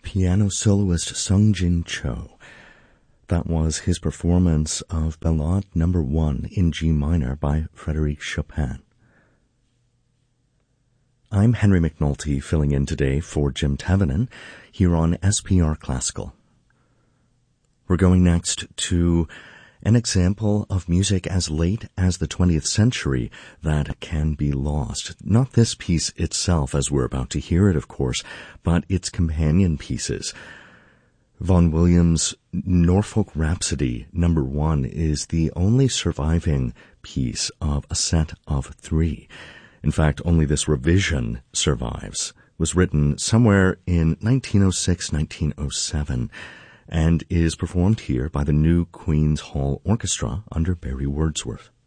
piano soloist Sung Jin Cho. That was his performance of Ballade No. 1 in G minor by Frédéric Chopin. I'm Henry McNulty, filling in today for Jim Tevenin here on SPR Classical. We're going next to an example of music as late as the 20th century that can be lost. Not this piece itself, as we're about to hear it, of course, but its companion pieces. Vaughan Williams' Norfolk Rhapsody No. 1 is the only surviving piece of a set of 3. In fact, only this revision survives. It was written somewhere in 1906-1907 and is performed here by the New Queen's Hall Orchestra under Barry Wordsworth.